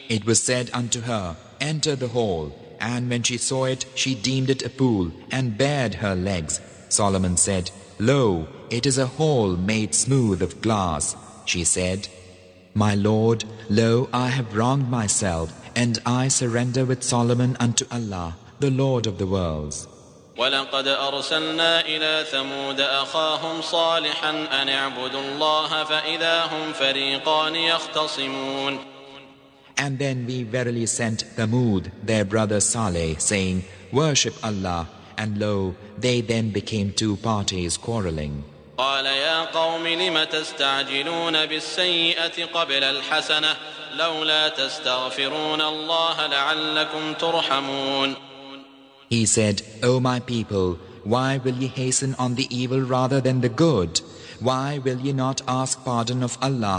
It was said unto her, Enter the hall. And when she saw it, she deemed it a pool, and bared her legs. Solomon said, Lo, it is a hall made smooth of glass. She said, My Lord, lo, I have wronged myself, and I surrender with Solomon unto Allah, the Lord of the worlds. وَلَقَدْ أَرْسَلْنَا إِلَى ثَمُودَ أَخَاهُمْ صَالِحًا أَنِ اعْبُدُوا اللَّهَ فَإِذَا هُمْ فَرِيقَانِ يَخْتَصِمُونَ. And then we verily sent Thamud, their brother Saleh, saying, Worship Allah, and lo, they then became two parties quarreling. قال يا قوم لم تستعجلون بالسيئة قبل الحسنة لولا تستغفرون الله لعلكم ترحمون. He said, O my people, why will ye hasten on the evil rather than the good? Why will ye not ask pardon of Allah